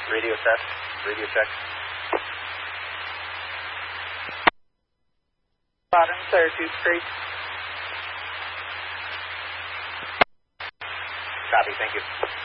Radio test. Radio check. Bottom, Syracuse Creek. Copy, thank you.